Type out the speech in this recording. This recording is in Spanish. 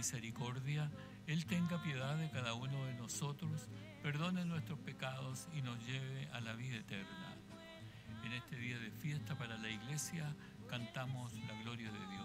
misericordia, Él tenga piedad de cada uno de nosotros, perdone nuestros pecados y nos lleve a la vida eterna. En este día de fiesta para la Iglesia, cantamos la gloria de Dios.